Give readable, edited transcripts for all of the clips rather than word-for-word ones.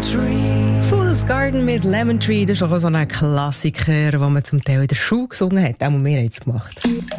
Fool's Garden mit Lemon Tree, das ist auch so ein Klassiker, den man zum Teil in der Schule gesungen hat. Auch wir haben es gemacht.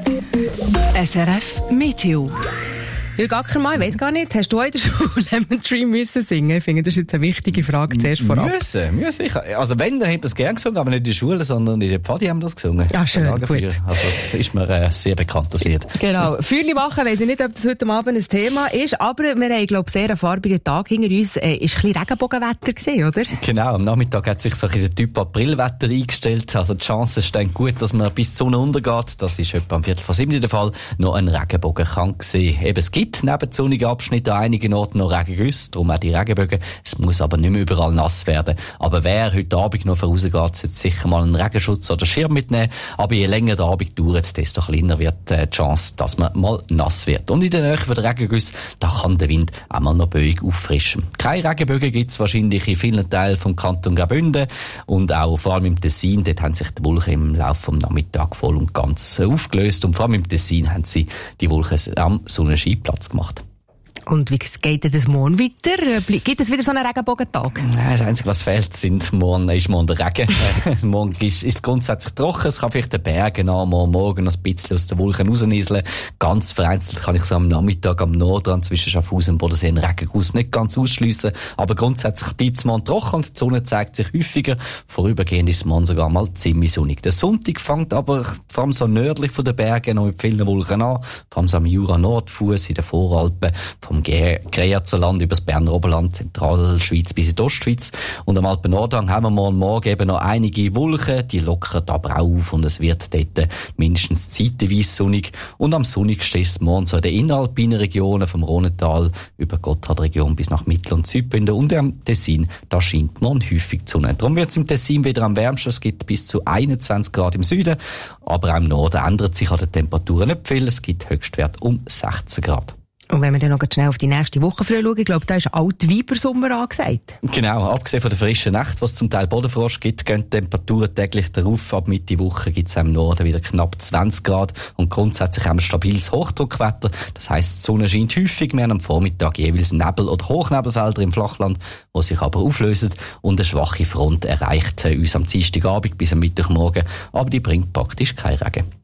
SRF Meteo. Jürg Ackermann, ich weiss gar nicht, hast du heute schon Lemon Tree müssen singen? Ich finde, das ist jetzt eine wichtige Frage zuerst vorab. Müssen. Also wenn, dann haben wir es gerne gesungen, aber nicht in der Schule, sondern in der Pfadi haben wir das gesungen. Ja, schön, gut. Also das ist mir ein sehr bekanntes Lied. Genau. Fühle machen, weiss ich nicht, ob das heute Abend ein Thema ist, aber wir haben, glaube ich, sehr einen farbigen Tag hinter uns. Ist ein bisschen Regenbogenwetter gewesen, oder? Genau, am Nachmittag hat sich so ein Typ Aprilwetter eingestellt. Also die Chancen stehen gut, dass man bis die Sonne untergeht. Das ist etwa am 6:45 der Fall. Noch ein Regenbogen kann sehen. Eben, es gibt neben sonnigen Abschnitten an einigen Orten noch Regengüsse, darum auch die Regenbögen. Es muss aber nicht mehr überall nass werden. Aber wer heute Abend noch vorausgeht, sollte sicher mal einen Regenschutz oder Schirm mitnehmen. Aber je länger der Abend dauert, desto kleiner wird die Chance, dass man mal nass wird. Und in der Nähe der Regengüsse, da kann der Wind einmal noch böig auffrischen. Keine Regenbögen gibt es wahrscheinlich in vielen Teilen vom Kanton Graubünden und auch vor allem im Tessin. Dort haben sich die Wolken im Laufe des Nachmittags voll und ganz aufgelöst. Und vor allem im Tessin haben sie die Wolken am Sonnenschein Platz gemacht. Und wie geht das morgen weiter? Gibt es wieder so einen Regenbogentag? Das Einzige, was fehlt, ist morgen der Regen. Morgen ist es grundsätzlich trocken. Es kann vielleicht den Bergen morgen noch ein bisschen aus den Wolken rausnieseln. Ganz vereinzelt kann ich so am Nachmittag am Nordrand zwischen Schaffhausen und Bodensee einen Regenguss nicht ganz ausschliessen. Aber grundsätzlich bleibt es morgen trocken und die Sonne zeigt sich häufiger. Vorübergehend ist es morgen sogar mal ziemlich sonnig. Der Sonntag fängt aber vor allem so nördlich von den Bergen noch mit vielen Wolken an. Vor allem so am Jura-Nordfuss, in den Voralpen, vom Greyerzer über das Berner Oberland, Zentralschweiz bis in die Ostschweiz. Und am Alpen-Nordhang haben wir morgen eben noch einige Wolken, die lockern aber auch auf und es wird dort mindestens zeitweise sonnig. Und am sonnigsten ist es morgen so in den inneralpinen Regionen vom Rhonetal über die Gotthardregion bis nach Mittel- und Südbünden und am Tessin, da scheint morgen häufig die Sonne. Darum wird es im Tessin wieder am wärmsten, es gibt bis zu 21 Grad im Süden, aber auch im Norden ändert sich an den Temperaturen nicht viel, es gibt Höchstwert um 16 Grad. Und wenn wir dann noch schnell auf die nächste Woche schauen, ich glaube, da ist Altweibersommer angesagt. Genau, abgesehen von der frischen Nacht, was zum Teil Bodenfrost gibt, gehen die Temperaturen täglich darauf. Ab Mitte Woche gibt es im Norden wieder knapp 20 Grad und grundsätzlich haben wir stabiles Hochdruckwetter. Das heisst, die Sonne scheint häufig, wir haben am Vormittag jeweils Nebel- oder Hochnebelfelder im Flachland, die sich aber auflösen und eine schwache Front erreicht uns am Dienstagabend bis am Mittwochmorgen, aber die bringt praktisch keinen Regen.